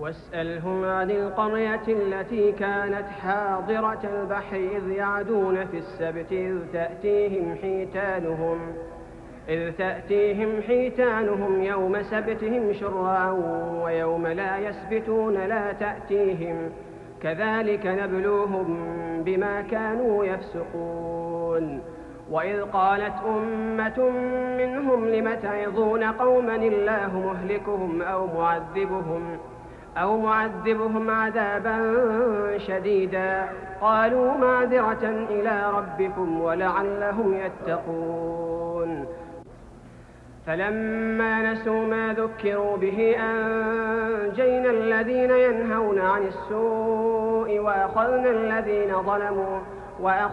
واسألهم عن القرية التي كانت حاضرة البحر إذ يعدون في السبت إذ تأتيهم حيتانهم يوم سبتهم شرعا ويوم لا يسبتون لا تأتيهم كذلك نبلوهم بما كانوا يفسقون. وإذ قالت أمة منهم لم تعظون قوما الله مهلكهم أو معذبهم عذابا شديدا قالوا معذرة إلى ربكم ولعلهم يتقون. فلما نسوا ما ذكروا به أنجينا الذين ينهون عن السوء وأخذنا الذين ظلموا